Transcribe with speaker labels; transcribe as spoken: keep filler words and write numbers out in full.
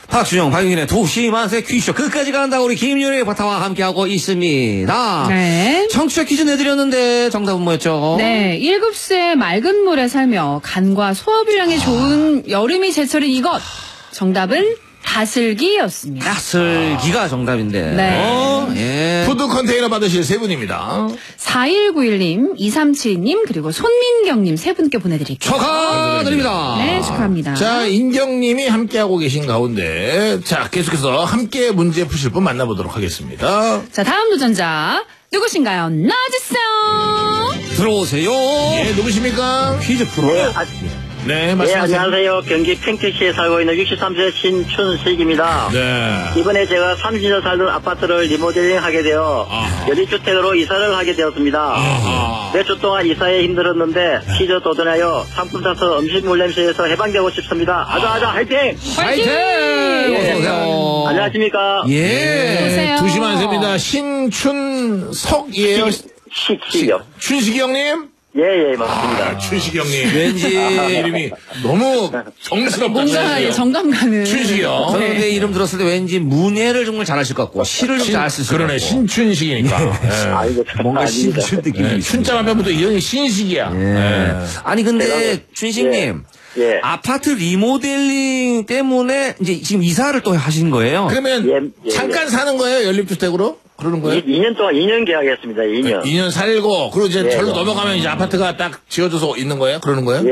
Speaker 1: 박준영, 박윤의 도시만세 퀴즈 끝까지 간다. 우리 김유리 바타와 함께하고 있습니다.
Speaker 2: 네.
Speaker 1: 청취자 퀴즈 내드렸는데 정답은 뭐였죠?
Speaker 2: 네, 일곱새 맑은 물에 살며 간과 소화불량에 좋은 여름이 제철인 이것. 정답은 다슬기였습니다.
Speaker 1: 다슬기가 정답인데.
Speaker 2: 네.
Speaker 1: 어, 예.
Speaker 3: 푸드 컨테이너 받으실 세 분입니다.
Speaker 2: 사일구일 님, 이삼칠이 님, 그리고 손민경 님 세 분께 보내드릴게요.
Speaker 1: 축하드립니다.
Speaker 2: 네, 축하합니다.
Speaker 3: 자, 인경님이 함께하고 계신 가운데, 자, 계속해서 함께 문제 푸실 분 만나보도록 하겠습니다.
Speaker 2: 자, 다음 도전자 누구신가요? 나와주세요.
Speaker 1: 들어오세요.
Speaker 3: 예, 누구십니까?
Speaker 1: 퀴즈 프로.
Speaker 4: 예, 아,
Speaker 3: 네,
Speaker 4: 예,
Speaker 3: 말씀하세요.
Speaker 4: 안녕하세요. 경기 평택시에 살고 있는 육십삼 세 신춘식입니다.
Speaker 3: 네.
Speaker 4: 이번에 제가 삼십 년 살던 아파트를 리모델링 하게 되어
Speaker 3: 아하.
Speaker 4: 연립주택으로 이사를 하게 되었습니다.
Speaker 3: 아하.
Speaker 4: 몇 주 동안 이사에 힘들었는데 퀴즈 도전하여 상품 사서 음식물 냄새에서 해방되고 싶습니다. 아자 아자 화이팅!
Speaker 1: 화이팅! 어서오세요.
Speaker 4: 안녕하십니까?
Speaker 1: 예.
Speaker 2: 오세요.
Speaker 3: 두시만세입니다. 신춘석이에요.
Speaker 4: 식식이요.
Speaker 3: 춘식이 형님?
Speaker 4: 예예 맞습니다.
Speaker 3: 아, 춘식이 형님.
Speaker 1: 왠지
Speaker 3: 이름이 너무 정스럽다.
Speaker 2: 뭔가 예, 정감 가는.
Speaker 3: 춘식이 형.
Speaker 1: 저는 그 이름 들었을 때 왠지 문예를 정말 잘하실 것 같고 시를 좀 잘 쓰실 것
Speaker 3: 그러네,
Speaker 1: 같고.
Speaker 3: 신춘식이니까. 예.
Speaker 4: 아이고
Speaker 1: 뭔가
Speaker 4: 아닙니다.
Speaker 1: 신춘 느낌이
Speaker 3: 예,
Speaker 1: 있습니다.
Speaker 3: 춘자 앞에부터 이 형이 신식이야.
Speaker 1: 예.
Speaker 3: 예.
Speaker 1: 아니 근데 춘식님
Speaker 4: 예. 예.
Speaker 1: 아파트 리모델링 때문에 이제 지금 이사를 또 하신 거예요?
Speaker 3: 그러면
Speaker 4: 예, 예,
Speaker 3: 잠깐 사는 거예요? 연립주택으로? 그러는 거예요?
Speaker 4: 이 년 동안 이 년 계약했습니다. 이 년.
Speaker 3: 이 년 살고, 그리고 이제
Speaker 4: 예,
Speaker 3: 절로
Speaker 4: 예.
Speaker 3: 넘어가면 이제 아파트가 딱 지어져서 있는 거예요? 그러는 거예요?